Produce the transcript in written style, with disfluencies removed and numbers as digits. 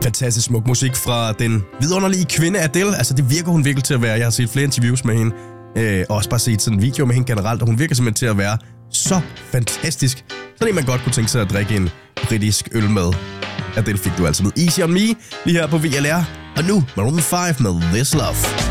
Fantastisk smuk musik fra den vidunderlige kvinde Adele. Altså, det virker hun virkelig til at være. Jeg har set flere interviews med hende, og også bare set sådan en video med hende generelt, og hun virker simpelthen til at være så fantastisk. Sådan en, man godt kunne tænke sig at drikke en britisk øl med. Adele fik du altså med Easy On Me, lige her på VLR. Og nu Maroon 5 med This Love.